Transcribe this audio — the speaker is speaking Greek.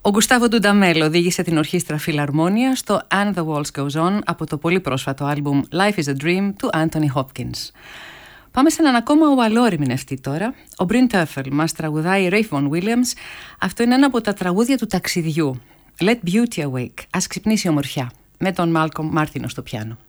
Ο Γκουστάβο Ντουνταμέλ οδήγησε την ορχήστρα Φιλαρμόνια στο And the Waltz Goes On από το πολύ πρόσφατο άλμπουμ Life is a Dream του Anthony Hopkins. Πάμε σε έναν ακόμα ουαλό ερμηνευτή τώρα. Ο Bryn Terfel μας τραγουδάει Ralph Vaughan Williams. Αυτό είναι ένα από τα τραγούδια του ταξιδιού. Let Beauty Awake. Ας ξυπνήσει η ομορφιά. Με τον Malcolm Martineau στο πιάνο.